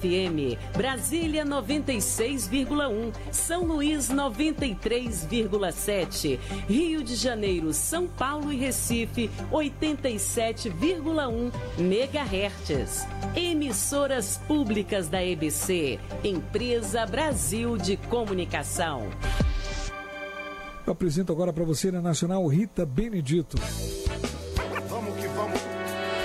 FM, Brasília 96,1, São Luís 93,7, Rio de Janeiro, São Paulo e Recife 87,1 MHz. Emissoras públicas da EBC, Empresa Brasil de Comunicação. Eu apresento agora para você na Nacional Rita Benedito.